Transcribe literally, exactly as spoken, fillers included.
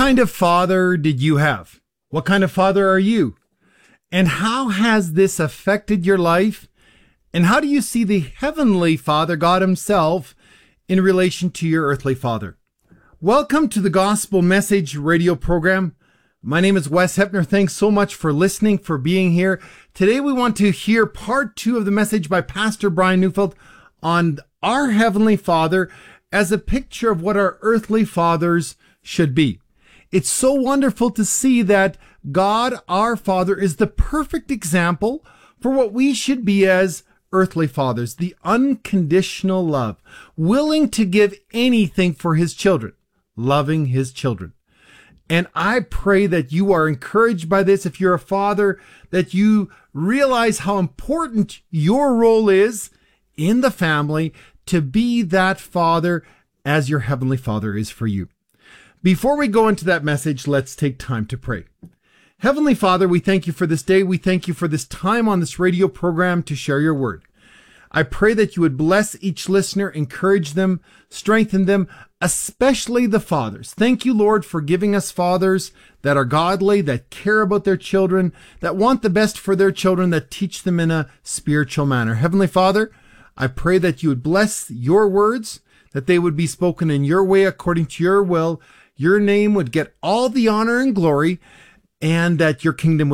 kind of father did you have? What kind of father are you? And how has this affected your life? And how do you see the Heavenly Father, God Himself, in relation to your earthly father? Welcome to the Gospel Message radio program. My name is Wes Hepner. Thanks so much for listening, for being here. Today we want to hear part two of the message by Pastor Brian Neufeld on our Heavenly Father as a picture of what our earthly fathers should be. It's so wonderful to see that God, our Father, is the perfect example for what we should be as earthly fathers. The unconditional love, willing to give anything for His children, loving His children. And I pray that you are encouraged by this. If you're a father, that you realize how important your role is in the family to be that father as your Heavenly Father is for you. Before we go into that message, let's take time to pray. Heavenly Father, we thank you for this day. We thank you for this time on this radio program to share your word. I pray that you would bless each listener, encourage them, strengthen them, especially the fathers. Thank you, Lord, for giving us fathers that are godly, that care about their children, that want the best for their children, that teach them in a spiritual manner. Heavenly Father, I pray that you would bless your words, that they would be spoken in your way according to your will. Your name would get all the honor and glory, and that your kingdom would